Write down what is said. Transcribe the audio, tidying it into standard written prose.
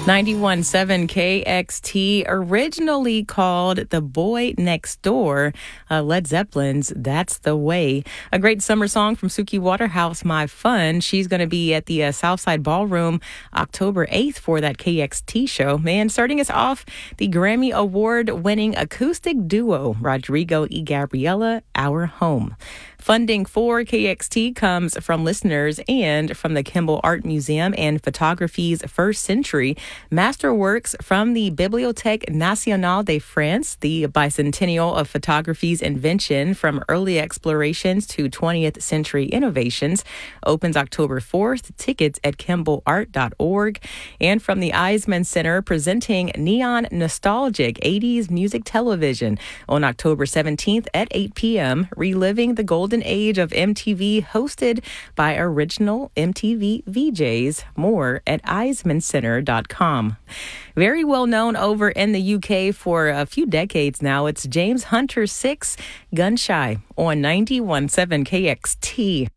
91.7 KXT, originally called The Boy Next Door, Led Zeppelin's That's the Way. A great summer song from Suki Waterhouse, My Fun. She's going to be at the Southside Ballroom October 8th for that KXT show. Man, starting us off, the Grammy Award-winning acoustic duo, Rodrigo y Gabriela, Our Home. Funding for KXT comes from listeners and from the Kimball Art Museum and Photography's First Century Masterworks from the Bibliothèque Nationale de France, the bicentennial of photography's invention from early explorations to 20th century innovations, opens October 4th. Tickets at kimballart.org. And from the Eisman Center, presenting Neon Nostalgic 80s Music Television on October 17th at 8 p.m., reliving the golden age of MTV, hosted by original MTV VJs. More at eismancenter.com. Very well known over in the UK for a few decades now, it's James Hunter 6, Gun Shy on 91.7 KXT.